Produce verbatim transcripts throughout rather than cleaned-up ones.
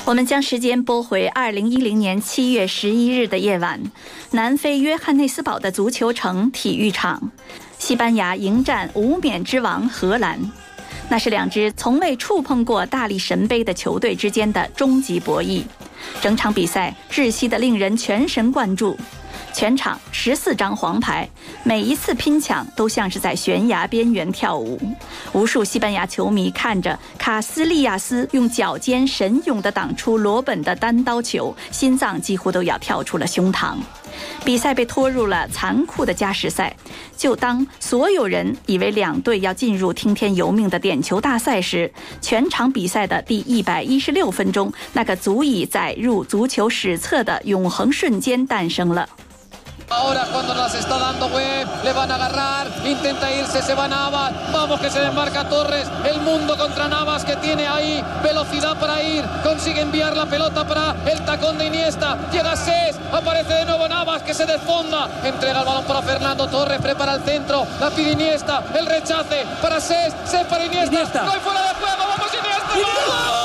我们将时间拨回二零一零年七月十一日的夜晚，南非约翰内斯堡的足球城体育场，西班牙迎战无冕之王荷兰。那是两支从未触碰过大力神杯的球队之间的终极博弈。整场比赛窒息得令人全神贯注，全场十四张黄牌，每一次拼抢都像是在悬崖边缘跳舞。无数西班牙球迷看着卡斯利亚斯用脚尖神勇地挡出罗本的单刀球，心脏几乎都要跳出了胸膛。比赛被拖入了残酷的加时赛，就当所有人以为两队要进入听天由命的点球大赛时，全场比赛的第一百一十六分钟，那个足以载入足球史册的永恒瞬间诞生了。 Ahora cuando las está dando Webb, le van a agarrar, intenta irse, se va Navas, vamos que se desmarca Torres, el mundo contra Navas que tiene ahí velocidad para ir, consigue enviar la pelota para el tacón de Iniesta, llega Cés, aparece de nuevo Navas que se desfonda, entrega el balón para Fernando Torres, prepara el centro, la pide Iniesta, el rechace para Cés, Cés para Iniesta, Iniesta. Gol fuera de juego, vamos Iniesta, ¡Iniesta!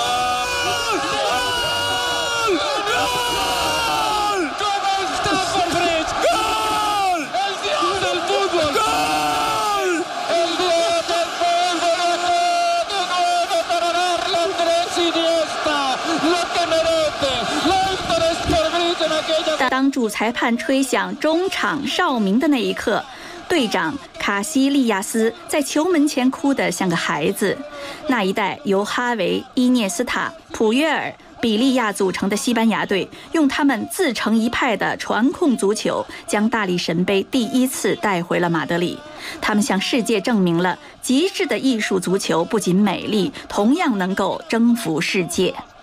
Iniesta 当主裁判吹响中场哨鸣的那一刻，队长卡西利亚斯在球门前哭得像个孩子。那一代由哈维、伊涅斯塔、普约尔、比利亚组成的西班牙队，用他们自成一派的传控足球，将大力神杯第一次带回了马德里。他们向世界证明了极致的艺术足球不仅美丽，同样能够征服世界。